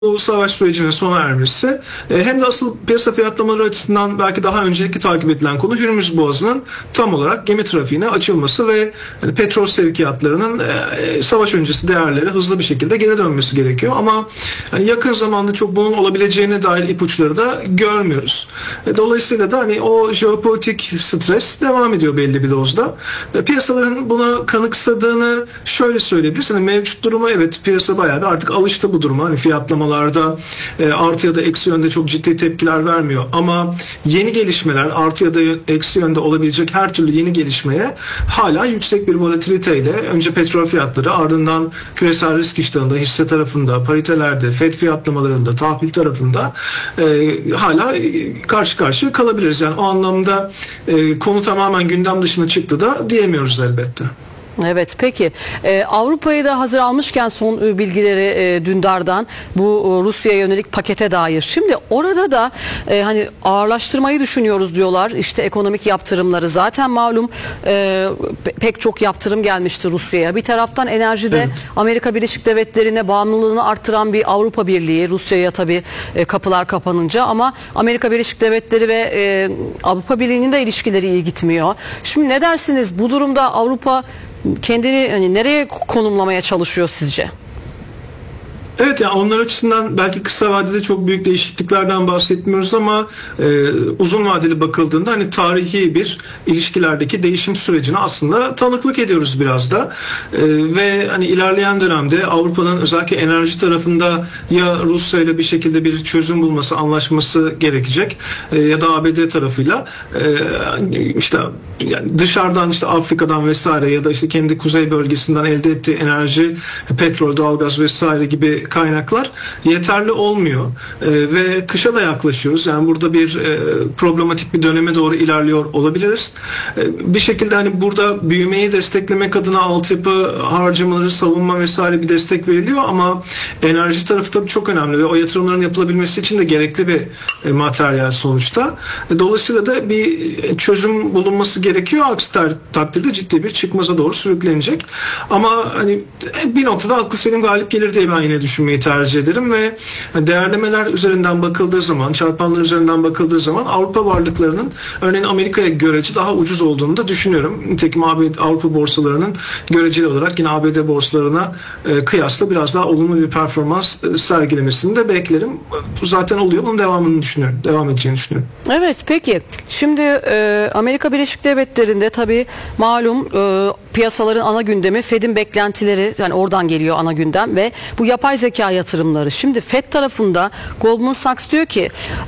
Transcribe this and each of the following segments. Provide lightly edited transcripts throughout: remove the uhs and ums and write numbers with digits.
bu savaş sürecinin sona ermesi hem de asıl piyasa fiyatlamaları açısından belki daha öncelikli takip edilen konu Hürmüz Boğazı'nın tam olarak gemi trafiğine açılması ve petrol sevkiyatlarının savaş öncesi değerleri hızlı bir şekilde geri dönmesi gerekiyor. Ama yakın zamanda çok bunun olabileceğine dair ipuçları da görmüyoruz. Dolayısıyla da o jeopolitik stres devam ediyor belli bir dozda. Piyasaların buna kanıksadığını şöyle söyleyebiliriz. Mevcut duruma evet piyasa bayağı bir artık alıştı bu duruma. Fiyatlamalarda artı ya da eksi yönde çok ciddi tepkiler vermiyor. Ama yeni gelişmeler artı ya da eksi yönde olabilecek her türlü yeni gelişmeye hala yüksek bir volatiliteyle önce petrol fiyatları ardından küresel risk iştahında hisse tarafında, paritelerde, FED fiyatlamalarında, tahvil tarafında hala karşı karşıya kalabiliriz. Yani o anlamda konu tamamen gündem dışına çıktı da diyemiyoruz elbette. Evet, peki Avrupa'yı da hazır almışken son bilgileri Dündar'dan bu Rusya'ya yönelik pakete dair. Şimdi orada da hani ağırlaştırmayı düşünüyoruz diyorlar. İşte ekonomik yaptırımları zaten malum pek çok yaptırım gelmişti Rusya'ya. Bir taraftan enerjide evet. Amerika Birleşik Devletleri'ne bağımlılığını arttıran bir Avrupa Birliği, Rusya'ya tabii kapılar kapanınca, ama Amerika Birleşik Devletleri ve Avrupa Birliği'nin de ilişkileri iyi gitmiyor. Şimdi ne dersiniz, bu durumda Avrupa kendini nereye konumlamaya çalışıyor sizce? Evet, yani onlar açısından belki kısa vadede çok büyük değişikliklerden bahsetmiyoruz ama uzun vadeli bakıldığında tarihi bir ilişkilerdeki değişim sürecine aslında tanıklık ediyoruz biraz da. Ve ilerleyen dönemde Avrupa'nın özellikle enerji tarafında ya Rusya ile bir şekilde bir çözüm bulması, anlaşması gerekecek ya da ABD tarafıyla dışarıdan Afrika'dan vesaire ya da kendi kuzey bölgesinden elde ettiği enerji, petrol, doğalgaz vesaire gibi kaynaklar yeterli olmuyor ve kışa da yaklaşıyoruz. Yani burada bir problematik bir döneme doğru ilerliyor olabiliriz. Bir şekilde burada büyümeyi desteklemek adına altyapı harcamaları, savunma vesaire bir destek veriliyor ama enerji tarafı tabii çok önemli ve o yatırımların yapılabilmesi için de gerekli bir materyal sonuçta. Dolayısıyla da bir çözüm bulunması gerekiyor. Aksi takdirde ciddi bir çıkmaza doğru sürüklenecek. Ama bir noktada aklı selim galip gelir diye ben yine düşünmeyi tercih ederim ve değerlemeler üzerinden bakıldığı zaman, çarpanlar üzerinden bakıldığı zaman Avrupa varlıklarının örneğin Amerika'ya görece daha ucuz olduğunu da düşünüyorum. Nitekim Avrupa borsalarının göreceli olarak yine ABD borsalarına kıyasla biraz daha olumlu bir performans sergilemesini de beklerim. Bu zaten oluyor. Bunun devamını düşünüyorum. Devam edeceğini düşünüyorum. Evet, peki. Şimdi Amerika Birleşik Devletleri'nde tabii malum piyasaların ana gündemi FED'in beklentileri, yani oradan geliyor ana gündem ve bu yapay zeka yatırımları. Şimdi FED tarafında Goldman Sachs diyor ki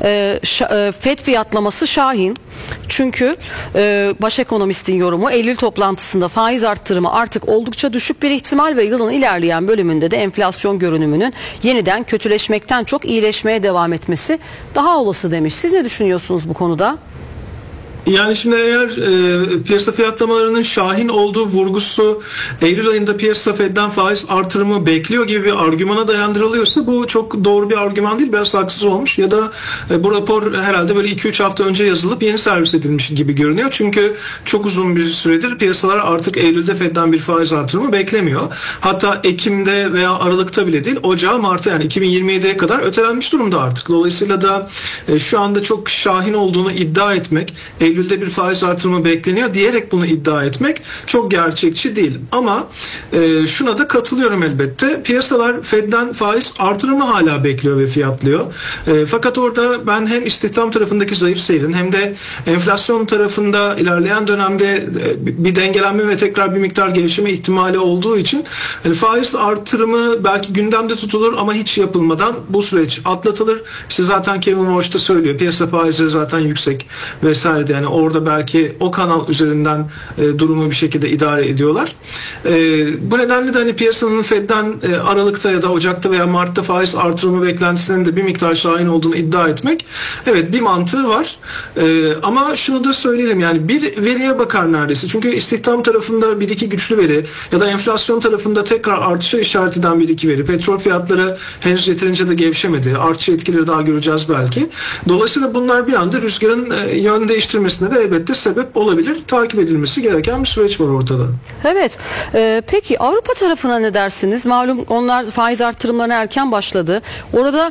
FED fiyatlaması şahin. Çünkü baş ekonomistin yorumu, Eylül toplantısında faiz arttırımı artık oldukça düşük bir ihtimal ve yılın ilerleyen bölümünde de enflasyon görünümünün yeniden kötüleşmekten çok iyileşmeye devam etmesi daha olası demiş. Siz ne düşünüyorsunuz bu konuda? Yani şimdi eğer piyasa fiyatlamalarının şahin olduğu vurgusu Eylül ayında piyasa Fed'den faiz artırımı bekliyor gibi bir argümana dayandırılıyorsa bu çok doğru bir argüman değil, biraz haksız olmuş ya da bu rapor herhalde böyle 2-3 hafta önce yazılıp yeni servis edilmiş gibi görünüyor. Çünkü çok uzun bir süredir piyasalar artık Eylül'de Fed'den bir faiz artırımı beklemiyor. Hatta Ekim'de veya Aralık'ta bile değil, Ocağı, Mart'a, yani 2027'ye kadar ötelenmiş durumda artık. Dolayısıyla da şu anda çok şahin olduğunu iddia etmek, Eylül'de bir faiz artırımı bekleniyor diyerek bunu iddia etmek çok gerçekçi değil. Ama şuna da katılıyorum elbette. Piyasalar Fed'den faiz artırımı hala bekliyor ve fiyatlıyor. Fakat orada ben hem istihdam tarafındaki zayıf seyrin hem de enflasyon tarafında ilerleyen dönemde bir dengelenme ve tekrar bir miktar gevşeme ihtimali olduğu için faiz artırımı belki gündemde tutulur ama hiç yapılmadan bu süreç atlatılır. İşte zaten Kevin Warsh da söylüyor. Piyasa faizleri zaten yüksek vesaire, yani orada belki o kanal üzerinden durumu bir şekilde idare ediyorlar. Bu nedenle de piyasanın Fed'den Aralık'ta ya da Ocak'ta veya Mart'ta faiz artırımı beklentisinin de bir miktar şahin olduğunu iddia etmek, evet, bir mantığı var. Ama şunu da söyleyelim, yani bir veriye bakar neredeyse. Çünkü istihdam tarafında bir iki güçlü veri ya da enflasyon tarafında tekrar artışa işaret eden bir iki veri. Petrol fiyatları henüz yeterince de gevşemedi. Artış etkileri daha göreceğiz belki. Dolayısıyla bunlar bir anda rüzgarın yön değiştirmesi gecikmesine de elbette sebep olabilir. Takip edilmesi gereken bir süreç var ortada. Evet. Peki Avrupa tarafına ne dersiniz? Malum onlar faiz artırımlarına erken başladı. Orada